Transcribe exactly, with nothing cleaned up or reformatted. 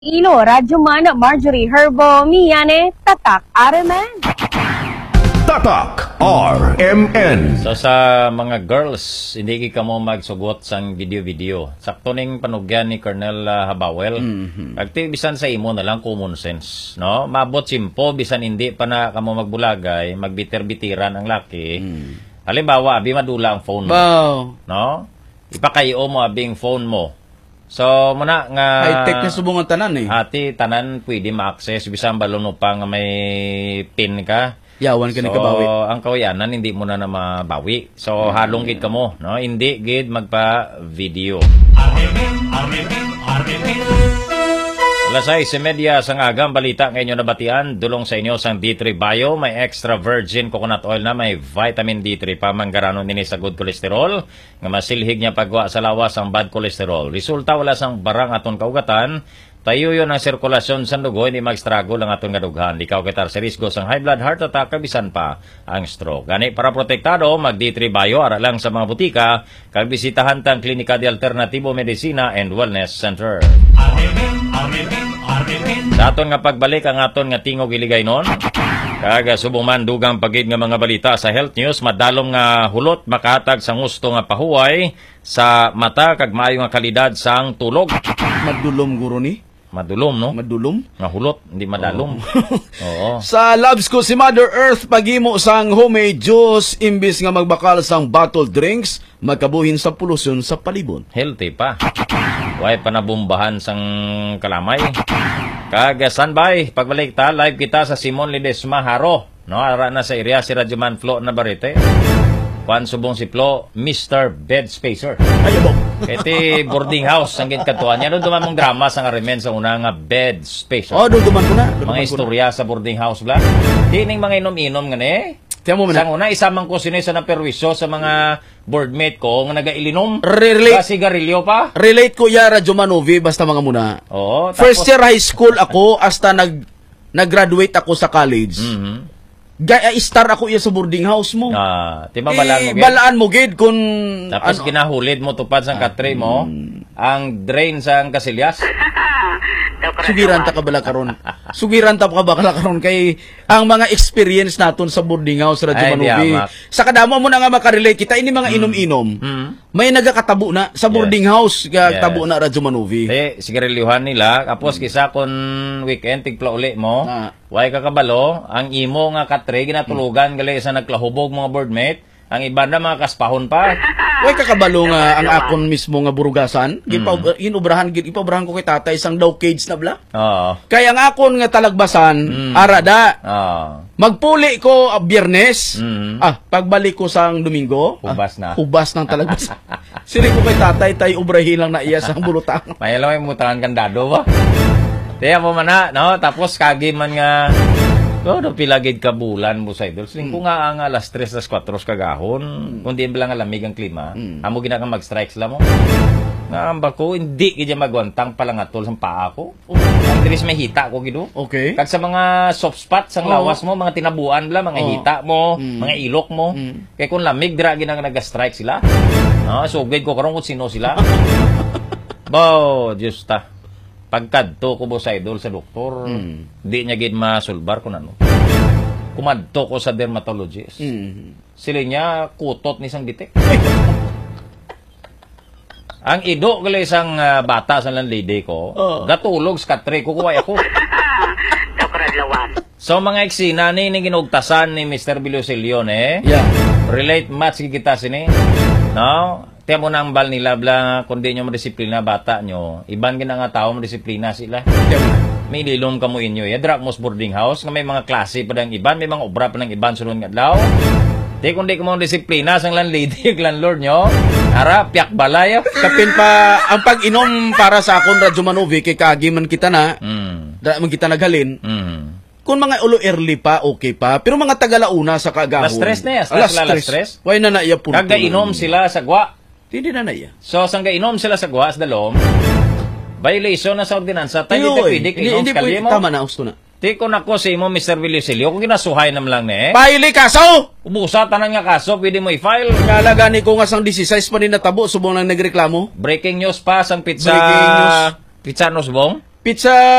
Ino, Radyoman, Marjorie Herbo, Miyane, Tatak, R M N. Tatak, R M N. So sa mga girls, hindi ka mo magsugot sang video-video. Sakto ning panugyan ni Colonel uh, Habawel. Mm-hmm. Agti bisan sa imo na lang common sense, no? Mabot simpo bisan hindi pa na kamo magbulagay, magbiter-bitiran ang laki. Mm. Halimbawa, abi madula ang phone mo. Wow. No? Ipakayo mo abing phone mo. So, muna nga... High-tech na subungan tanan eh. Ati, tanan pwede ma-access. Bisang balon mo pa nga may pin ka. Yawan ka so, ni kabawi. So, ang kawayanan, hindi mo na na mabawi. So, hmm. halong gid ka mo. No? Hindi gid magpa-video. Alas sais media sang agang balita ngayon nabatian dulong sa inyo sang D three Bio, may extra virgin coconut oil na may vitamin D three pa manggaranon nini sa good cholesterol nga masilhig niya pagwa sa lawas ang bad cholesterol. Resulta wala sang barang aton kaugatan, tayo yon ang sirkulasyon sa dugo, hindi mag-struggle ang aton kadughan. Likaw kitar sa risgo sang high blood, heart attack, kabisan pa ang stroke. Gani para protektado, mag D three Bio ara lang sa mga butika, kag bisitahan tang Klinika de Alternativo Medicina and Wellness Center. Sa aton nga pagbalik ang aton nga tingog iligay nun, kag subong man dugang pagid nga mga balita sa health news, madalom nga hulot makatag sa gusto nga pahuway sa mata kag maayo nga kalidad sang tulog. Madulom guro ni? Madulom, no? Madulom? Nga hulot, hindi madalom. Oo. Oo. Sa labs ko si Mother Earth, pagimo sang homemade juice, imbis nga magbakal sang bottled drinks, magkabuhin sa polusyon sa palibot. Healthy pa. Way panabumbahan sang kalamay. Kag standby, pagbalik ta, live kita sa Simon Ledesma Haro. No, ara na sa area si Radyoman Flo Navarrete. Kuan subong si Flo, Mister Bed Spacer. Ayabo. Iti boarding house ang gintkatuan niya. Doon duman mong drama sa ngaremen sa una nga Bed Spacer. Oh, doon duman ko na. Doon mga istorya sa boarding house bla. Di ning mga inom-inom nga ni. Tiyan mo Sang una, isamang ko sini sa naperwisyo sa mga boardmate ko nga nagailinom. Relate. Sa sigarilyo pa. Relate ko ya Radyo Manovi, basta mga muna. Oo. First year high school ako, hasta nag, nag-graduate ako sa college. Mm-hmm. Gaya, star ako iya sa boarding house mo. Ah, di ba balaan mo, eh, gid? balaan mo, gid, kung... Tapos ano, kinahulid mo tupad sa katre mo, mm. ang drain sa kasilyas. Sugiran ta ka bala karon. Sugiran ta ka bala karon kay ang mga experience naton sa boarding house Radyo Ay, Manovi. Sa kadamo mo na nga makarelate kita ini mga Mm. inom-inom. Mm. May nagakatabo na sa boarding Yes. house ga Yes. tabo na Radyo Manovi. Eh, sigarilyuhan nila, kapos kisa kon weekend tigpla uli mo, Ah. way kakabalo, ang imo nga katre ginatulugan gali sa nagklahubog mga boardmate, ang iba na mga kaspahon pa. Way kakabalo nga ang akon mismo nga burugasan, gipa inubrahan gid ipabrahan ko kay tatay sang daw cage na bla. Oo. Kaya ang akon nga talagbasan Mm. arada. Oo. Magpuli ko uh, Biyernes. Mm. Ah, pagbalik ko sang Domingo, Hubas na. ah, hubas ng talagbasan. Sili ko kay tatay tay ubrahin lang na iya sang bulutang. May alam may mutangan kandado ba? Tiya mo man na, no? Tapos kagi man nga, oh, do pilagid ka bulan mo sa idol. Siling ko nga ang alas tres, alas kwatro kagahon. Mm. Kung di ba lang alamig ang klima, Mm. amo gina ka mag-strike sila mo. Nga ang bako, hindi kaya magwantang pala nga tol sa paa ko. Ang diris may hita ko gido. Okay. Kag sa mga soft spots ang Oo. lawas mo, mga tinabuan bla, mga Oo. hita mo, Mm. mga ilok mo. Mm. Kaya kung lamig, dira gina nga nag-strike sila. No, sugid ko karon kung sino sila. Bao, Diyos ta. Pagkadto ko bo sa idol sa doktor, Mm. di niya gid masulbar kung ano. Kumadto ko sa dermatologist. Mm. Sila niya kutot ni isang bitik. Ang ido gali isang uh, bata sa landlady ko, Oh. gatulog sa katre ko kuway ako. So mga eksina ni ni ginugtasan ni Mister Bilosilio eh. Yeah. Relate match kita sini. No? Tiyan mo na ang bal nila bla kundi nyo madisiplina bata nyo. Iban gina nga tao madisiplina sila. May ililom ka mo inyo. Ya drop mo sa boarding house nga may mga klase pa ng iban, may mga obra pa ng iban sunod nga daw. Di kundi ko mo disiplina sang landlady, landlord nyo. Ara, piyak balay. Kapin pa ang pag-inom para sa akon Radyo Manovi kay kagi man kita na, Mm. da man kita naghalin. Mm. Kung mga ulo early pa, okay pa. Pero mga tagalauna sa kagahon. Last stress na yan. Ah, Last stress. stress. Why na na iya punto. Kagainom sila sa gwa. Hindi na na iya. So, sang gainom sila sa gwa, sa dalom, violation na sa ordinansa. Tayo Iyo, dito eh. pwede Hindi, inom hindi sa po, kalye mo. tama na, gusto na. Di ko nako sa imo, Mister Villosilio, kung ginasuhay naman lang na eh. Paili kaso! Ubusa, tanan nga kaso, pwede mo i-file. Kalagani ko nga sang sixteen pa ni natabo, subong lang nagreklamo. Breaking news pa, sang pizza... Breaking news. Pizza Nosbong. Pizza